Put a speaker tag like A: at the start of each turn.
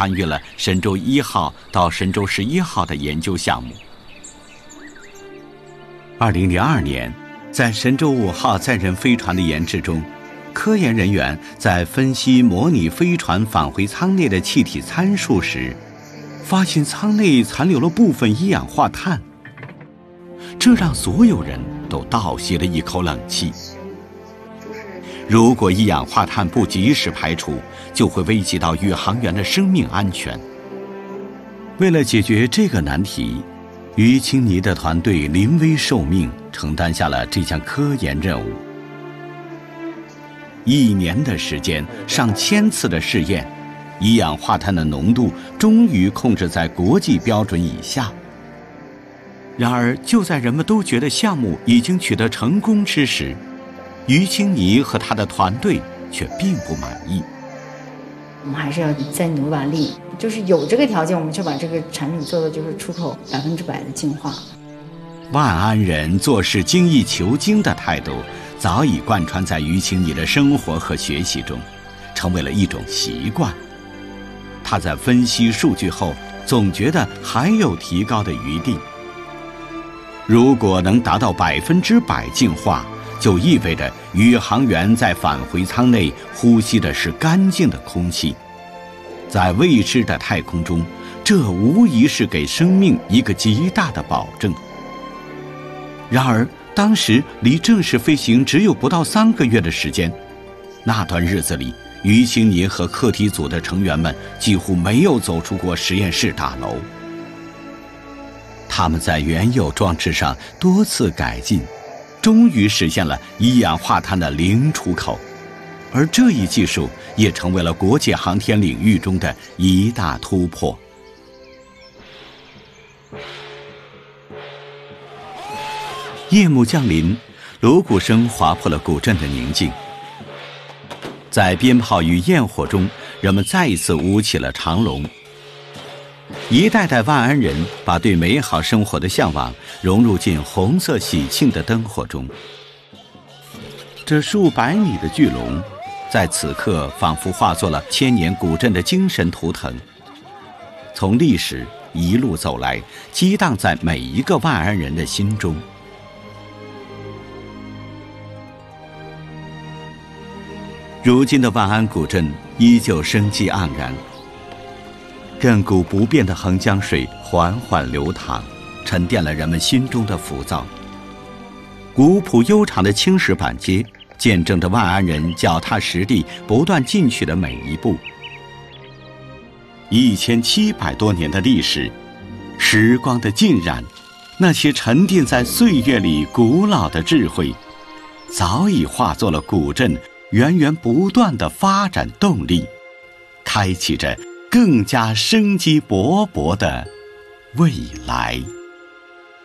A: 参与了神舟1号到神舟11号的研究项目。2002年，在神舟5号载人飞船的研制中，科研人员在分析模拟飞船返回舱内的气体参数时，发现舱内残留了部分一氧化碳，这让所有人都倒吸了一口冷气。如果一氧化碳不及时排除，就会危及到宇航员的生命安全。为了解决这个难题，于青泥的团队临危受命，承担下了这项科研任务。1年的时间，上千次的试验，一氧化碳的浓度终于控制在国际标准以下。然而，就在人们都觉得项目已经取得成功之时，于青泥和他的团队却并不满意。
B: 我们还是要再努把力，就是有这个条件，我们就把这个产品做的就是出口100%的净化。
A: 万安人做事精益求精的态度，早已贯穿在于青泥的生活和学习中，成为了一种习惯。他在分析数据后，总觉得还有提高的余地。如果能达到100%净化，就意味着宇航员在返回舱内呼吸的是干净的空气。在未知的太空中，这无疑是给生命一个极大的保证。然而，当时离正式飞行只有不到3个月的时间，那段日子里，于青泥和课题组的成员们几乎没有走出过实验室大楼。他们在原有装置上多次改进，终于实现了一氧化碳的零出口，而这一技术也成为了国际航天领域中的一大突破。夜幕降临，锣鼓声划破了古镇的宁静。在鞭炮与焰火中，人们再一次舞起了长龙。一代代万安人把对美好生活的向往融入进红色喜庆的灯火中。这数百米的巨龙，在此刻仿佛化作了千年古镇的精神图腾，从历史一路走来，激荡在每一个万安人的心中。如今的万安古镇依旧生机盎然，亘古不变的横江水缓缓流淌，沉淀了人们心中的浮躁。古朴悠长的青石板街，见证着万安人脚踏实地不断进取的每一步。1700多年的历史，时光的浸染，那些沉淀在岁月里古老的智慧，早已化作了古镇源源不断的发展动力，开启着更加生机勃勃的未来。